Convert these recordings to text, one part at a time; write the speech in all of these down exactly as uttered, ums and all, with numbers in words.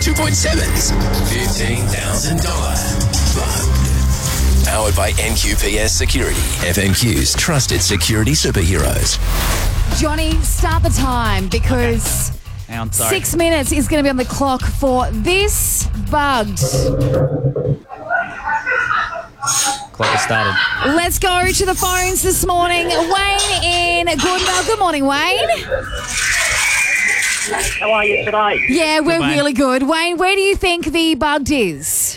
two point seven's fifteen thousand dollars Bugged. Powered by N Q P S Security, F N Q's trusted security superheroes. Johnny, start the time because Hang on, sorry. six minutes is going to be on the clock for this Bugged. Clock has started. Let's go to the phones this morning. Wayne in Goodenough. Good morning, Wayne. How are you today? Yeah, we're Wayne. really good. Wayne, where do you think the Bugged is?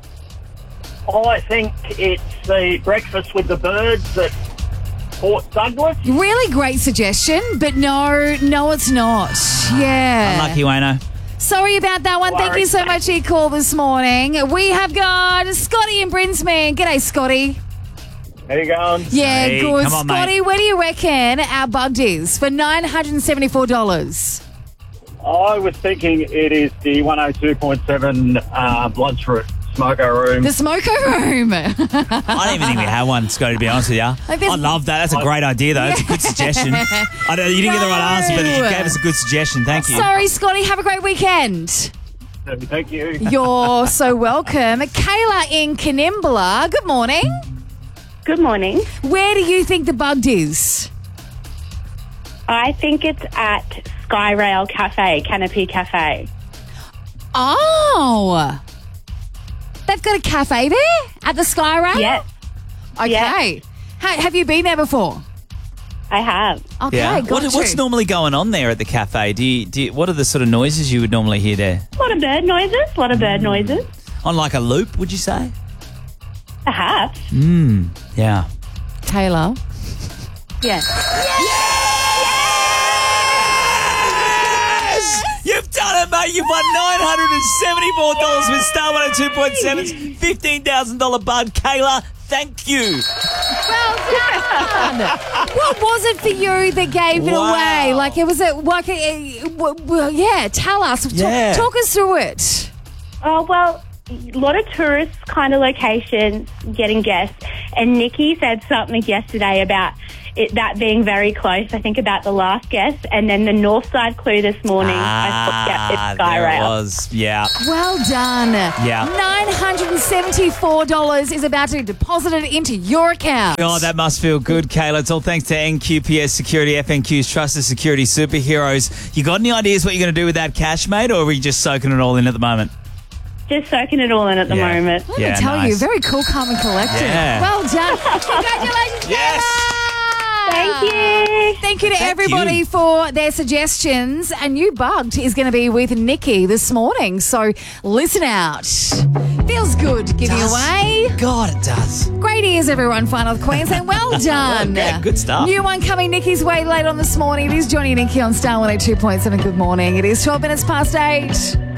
I think it's the breakfast with the birds at Port Douglas. Really great suggestion, but no, no, it's not. Yeah. Unlucky, Wayno. Sorry about that one. Thank you so much for your call this morning. We have got Scotty in Brinsman. G'day, Scotty. How you going? Yeah, Hey, good. come on, mate. Scotty, where do you reckon our Bugged is for nine hundred seventy-four dollars? I was thinking it is the one oh two point seven uh, lunch room, smoker room. The Smoko Room. I don't even think we have one, Scotty, to be honest with you. Like there's- I love that. That's a great idea, though. That's a good suggestion. I don't, you didn't get the right answer, but you No. gave us a good suggestion. Thank you. Sorry, Scotty. Have a great weekend. Thank you. You're so welcome. Kayla in Canimbla. Good morning. Good morning. Where do you think the Bugged is? I think it's at Skyrail Cafe, Canopy Cafe. Oh. They've got a cafe there at the Skyrail? Yes, Okay. Yeah. Ha- have you been there before? I have. Okay, Yeah. got What, what's you. normally going on there at the cafe? Do you, do you, what are the sort of noises you would normally hear there? A lot of bird noises, a lot of bird noises. On like a loop, would you say? Perhaps. Yeah. Taylor? Yes. You've done it, mate. You've won nine hundred seventy-four dollars with Star one oh two point seven's fifteen thousand dollars Bug. Kayla, thank you. Well done. What was it for you that gave it Wow. away? Like, it was a, like, a, well, well, yeah, tell us. Talk, Yeah. talk us through it. Oh, well, a lot of tourist kind of locations getting guests. And Nikki said something yesterday about it, that being very close, I think, about the last guest. And then the north side clue this morning, I thought, yeah, Ah, it's there it Skyrail. was. Yeah. Well done. Yeah. nine hundred seventy-four dollars is about to be deposited into your account. Oh, that must feel good, Kayla. It's all thanks to N Q P S Security, F N Q's trusted security superheroes. You got any ideas what you're going to do with that cash, mate, or are you just soaking it all in at the moment? Just soaking it all in at the Yeah. moment. Let Yeah, me tell nice. you, very cool, calm and collected. Yeah. Well done. Congratulations, Yes. Kayla. Thank you. Thank you to Thank everybody you. for their suggestions. A new Bugged is going to be with Nikki this morning, so listen out. Feels good giving Does. away. God, it does. Great ears, everyone. Final of Queensland. Well done. Yeah, good stuff. New one coming Nikki's way later on this morning. It is Johnny and Nikki on Star one oh two point seven. Good morning. It is twelve minutes past eight.